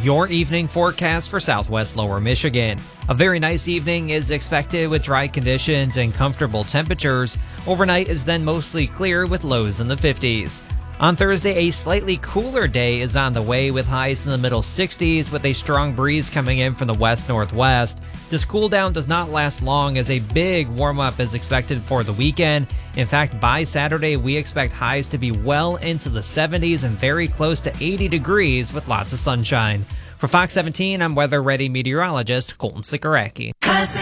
your evening forecast for southwest lower Michigan. A very nice evening is expected with dry conditions and comfortable temperatures. Overnight is then mostly clear with lows in the 50s. On Thursday, a slightly cooler day is on the way with highs in the middle 60s with a strong breeze coming in from the west-northwest. This cool down does not last long as a big warm-up is expected for the weekend. In fact, by Saturday, we expect highs to be well into the 70s and very close to 80 degrees with lots of sunshine. For Fox 17, I'm weather-ready meteorologist Colton Sikoracki.